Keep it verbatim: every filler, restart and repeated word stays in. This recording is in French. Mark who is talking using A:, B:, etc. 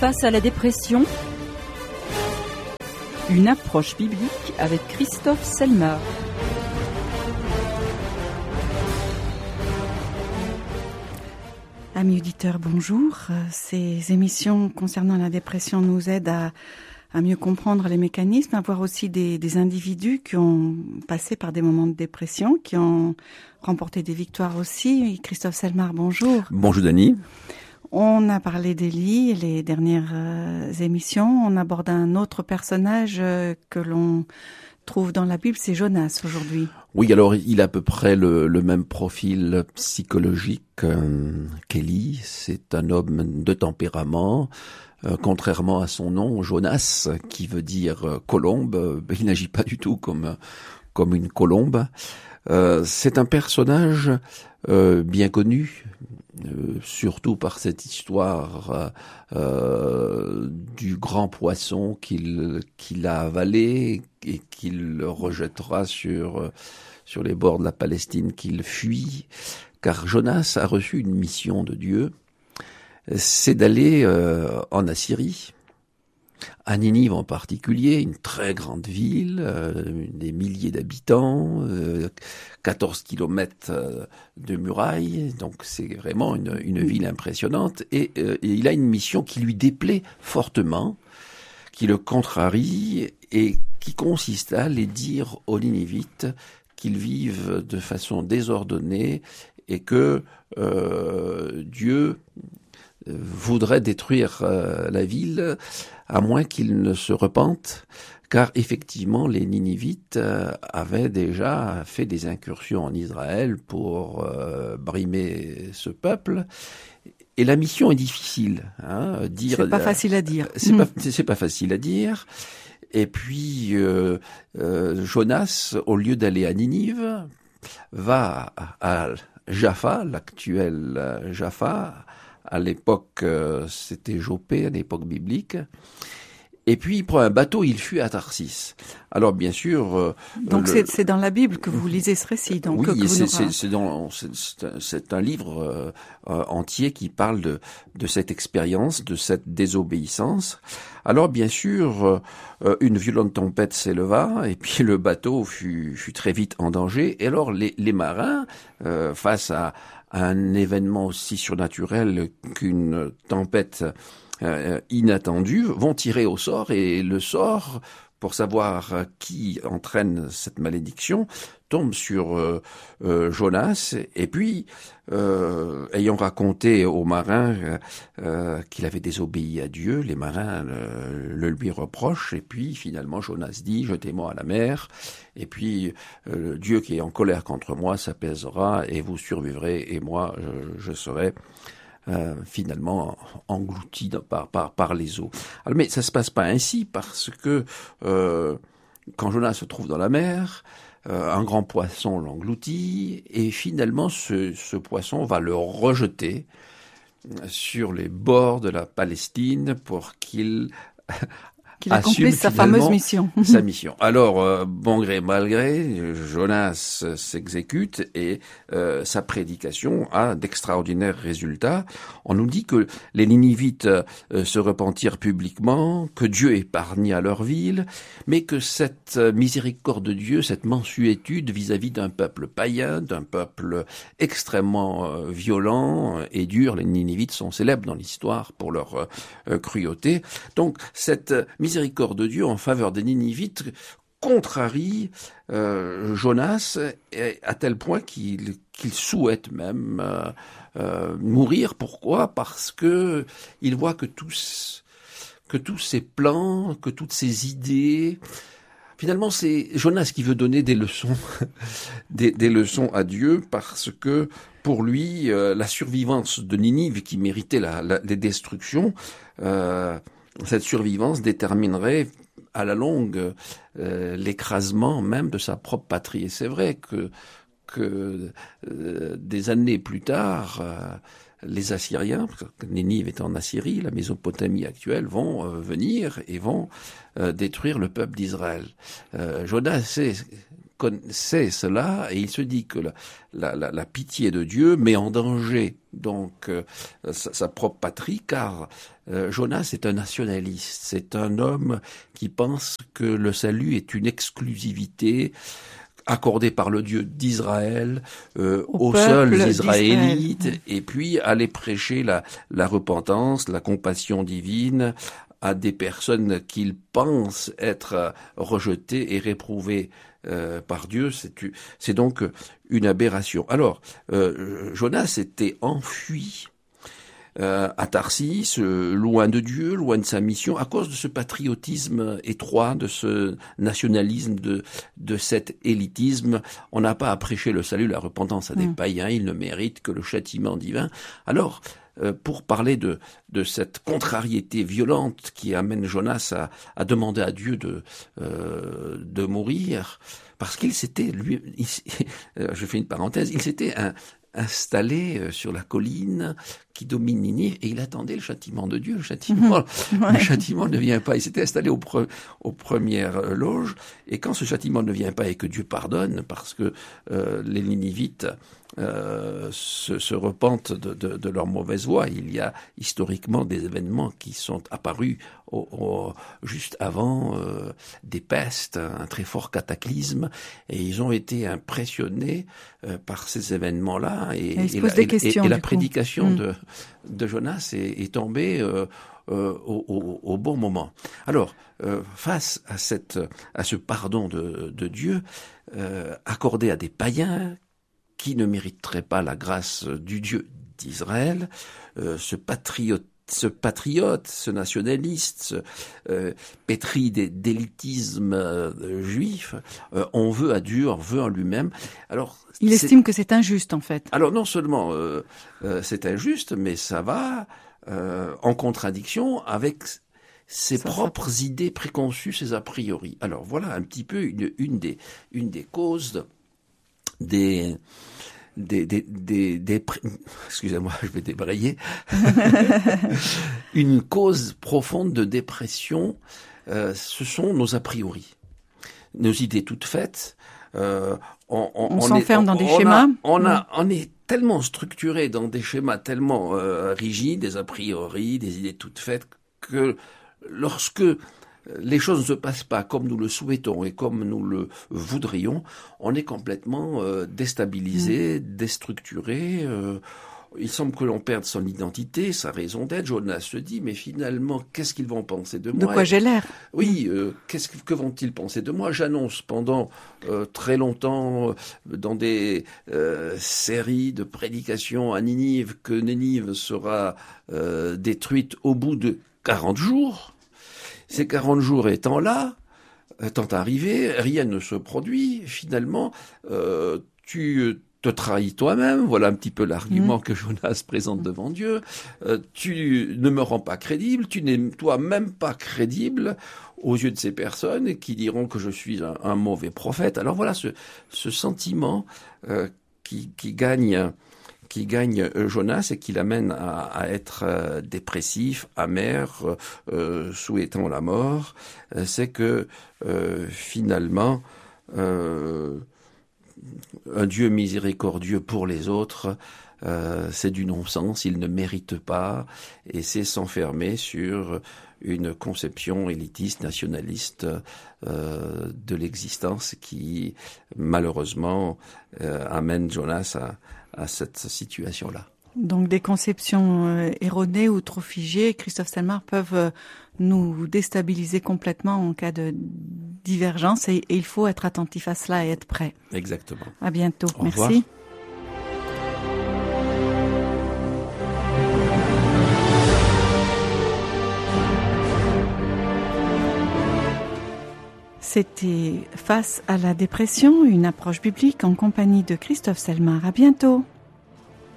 A: Face à la dépression, une approche biblique avec Christophe Selmar.
B: Amis auditeurs, bonjour. Ces émissions concernant la dépression nous aident à, à mieux comprendre les mécanismes, à voir aussi des, des individus qui ont passé par des moments de dépression, qui ont remporté des victoires aussi. Christophe Selmar, bonjour.
C: Bonjour Dany.
B: On a parlé d'Élie, les dernières euh, émissions. On aborde un autre personnage euh, que l'on trouve dans la Bible, c'est Jonas aujourd'hui.
C: Oui, alors il a à peu près le, le même profil psychologique euh, qu'Élie. C'est un homme de tempérament. Euh, contrairement à son nom, Jonas, qui veut dire euh, colombe, euh, il n'agit pas du tout comme, comme une colombe. Euh, c'est un personnage euh, bien connu, euh, surtout par cette histoire euh, du grand poisson qu'il qu'il a avalé et qu'il rejettera sur sur les bords de la Palestine, qu'il fuit, car Jonas a reçu une mission de Dieu, c'est d'aller euh, en Assyrie, à Ninive en particulier, une très grande ville, euh, des milliers d'habitants, euh, quatorze kilomètres de murailles, donc c'est vraiment une, une ville impressionnante, et, euh, et il a une mission qui lui déplaît fortement, qui le contrarie, et qui consiste à aller dire aux Ninivites qu'ils vivent de façon désordonnée, et que euh, Dieu voudrait détruire euh, la ville, à moins qu'ils ne se repentent, car effectivement les Ninivites euh, avaient déjà fait des incursions en Israël pour euh, brimer ce peuple. Et la mission est difficile. Hein, dire,
B: c'est pas facile à dire.
C: C'est mmh. pas, c'est pas facile à dire. Et puis euh, euh, Jonas, au lieu d'aller à Ninive, va à, à Jaffa, l'actuel Jaffa. À l'époque, euh, c'était Jopé, à l'époque biblique. Et puis, il prend un bateau, il fuit à Tarsis. Alors, bien sûr... Euh,
B: donc,
C: le...
B: c'est, c'est dans la Bible que vous lisez ce récit. Donc,
C: oui,
B: que vous
C: c'est,
B: nous...
C: c'est, c'est, dans, c'est, c'est, un, c'est un livre euh, euh, entier qui parle de, de cette expérience, de cette désobéissance. Alors, bien sûr, euh, une violente tempête s'éleva, et puis le bateau fut, fut très vite en danger. Et alors, les, les marins, euh, face à un événement aussi surnaturel qu'une tempête euh, inattendue, vont tirer au sort, et le sort, pour savoir qui entraîne cette malédiction, tombe sur euh, euh, Jonas, et puis, euh, ayant raconté aux marins euh, qu'il avait désobéi à Dieu, les marins euh, le lui reprochent, et puis finalement Jonas dit « Jetez-moi à la mer », et puis euh, Dieu qui est en colère contre moi s'apaisera, et vous survivrez, et moi je, je serai Euh, finalement englouti par, par, par les eaux. Alors, mais ça se passe pas ainsi, parce que euh, quand Jonas se trouve dans la mer, euh, un grand poisson l'engloutit, et finalement ce, ce poisson va le rejeter sur les bords de la Palestine pour qu'il
B: qu'il accomplisse sa fameuse mission.
C: sa mission. Alors, euh, bon gré mal gré, Jonas s'exécute, et euh, sa prédication a d'extraordinaires résultats. On nous dit que les Ninivites euh, se repentirent publiquement, que Dieu épargna leur ville, mais que cette miséricorde de Dieu, cette mansuétude vis-à-vis d'un peuple païen, d'un peuple extrêmement euh, violent et dur, les Ninivites sont célèbres dans l'histoire pour leur euh, cruauté. Donc, cette miséricorde de Dieu en faveur des Ninivites contrarie euh, Jonas, à tel point qu'il, qu'il souhaite même euh, euh, mourir. Pourquoi ? Parce que il voit que tous, que tous ses plans, que toutes ses idées, finalement c'est Jonas qui veut donner des leçons, des, des leçons à Dieu, parce que pour lui, euh, la survivance de Ninive, qui méritait la, la, les destructions, euh, cette survivance déterminerait à la longue euh, l'écrasement même de sa propre patrie. Et c'est vrai que, que euh, des années plus tard, euh, les Assyriens, parce que Ninive est en Assyrie, la Mésopotamie actuelle, vont euh, venir et vont euh, détruire le peuple d'Israël. Euh, Jonas sait connaissait cela et il se dit que la, la, la, la pitié de Dieu met en danger donc euh, sa, sa propre patrie, car euh, Jonas est un nationaliste, c'est un homme qui pense que le salut est une exclusivité accordée par le Dieu d'Israël euh, aux seuls Israélites, et puis aller prêcher la, la repentance, la compassion divine à des personnes qu'il pense être rejetées et réprouvées euh, par Dieu. C'est, c'est donc une aberration. Alors, euh, Jonas était enfui euh, à Tarsis, euh, loin de Dieu, loin de sa mission, à cause de ce patriotisme étroit, de ce nationalisme, de, de cet élitisme. On n'a pas à prêcher le salut, la repentance à des mmh. païens, ils ne méritent que le châtiment divin. Alors, Euh, pour parler de, de cette contrariété violente qui amène Jonas à, à demander à Dieu de, euh, de mourir, parce qu'il s'était, lui, il, je fais une parenthèse, il s'était un, installé sur la colline qui domine Ninive et il attendait le châtiment de Dieu. Le châtiment, mmh, ouais. le châtiment ne vient pas. Il s'était installé aux, pre, aux premières loges et quand ce châtiment ne vient pas et que Dieu pardonne, parce que euh, les Ninivites Euh, se, se repentent de, de, de leur mauvaise voie. Il y a historiquement des événements qui sont apparus au, au, juste avant euh, des pestes, un très fort cataclysme, et ils ont été impressionnés euh, par ces événements-là. Et, et, et, la, et, et la prédication mmh. de, de Jonas est, est tombée euh, euh, au, au, au bon moment. Alors, euh, face à, cette, à ce pardon de, de Dieu euh, accordé à des païens qui ne mériterait pas la grâce du Dieu d'Israël, euh, ce patriote, ce patriote, ce nationaliste, ce, euh, pétri d'élitisme euh, juif, euh, on veut à Dieu, on veut en lui-même. Alors,
B: il estime que c'est injuste, en fait.
C: Alors, non seulement euh, euh, c'est injuste, mais ça va euh, en contradiction avec ses ça, propres ça. idées préconçues, ses a priori. Alors, voilà un petit peu une, une des, une des causes des des des des, des excusez-moi, je vais débrayer une cause profonde de dépression, euh, ce sont nos a priori, nos idées toutes faites. Euh, on on,
B: on, on s'enferme est, on, dans des
C: on
B: schémas.
C: A, on a on est tellement structuré dans des schémas tellement euh, rigides, des a priori, des idées toutes faites, que lorsque les choses ne se passent pas comme nous le souhaitons et comme nous le voudrions, on est complètement euh, déstabilisé, mmh. déstructuré. Euh, il semble que l'on perde son identité, sa raison d'être. Jonas se dit, mais finalement, qu'est-ce qu'ils vont penser de moi ?
B: De quoi j'ai l'air ?
C: Oui, euh, qu'est-ce que, que vont-ils penser de moi ? J'annonce pendant euh, très longtemps, euh, dans des euh, séries de prédications à Ninive, que Ninive sera euh, détruite au bout de quarante jours. Ces quarante jours étant là, étant arrivés, rien ne se produit. Finalement, euh, tu te trahis toi-même. Voilà un petit peu l'argument mmh. que Jonas présente devant Dieu. Euh, tu ne me rends pas crédible. Tu n'es toi-même pas crédible aux yeux de ces personnes qui diront que je suis un, un mauvais prophète. Alors voilà ce, ce sentiment euh, qui, qui gagne... qui gagne Jonas et qui l'amène à, à être euh, dépressif, amer, euh, souhaitant la mort, euh, c'est que euh, finalement, euh, un Dieu miséricordieux pour les autres, euh, c'est du non-sens, il ne mérite pas, et c'est s'enfermer sur une conception élitiste, nationaliste euh, de l'existence qui, malheureusement, euh, amène Jonas à à cette situation-là.
B: Donc des conceptions euh, erronées ou trop figées, Christophe Selmar, peuvent euh, nous déstabiliser complètement en cas de divergence et, et il faut être attentif à cela et être prêt.
C: Exactement.
B: À bientôt.
C: Au
B: Merci.
C: revoir.
B: C'était Face à la dépression, une approche biblique en compagnie de Christophe Selmar. À bientôt.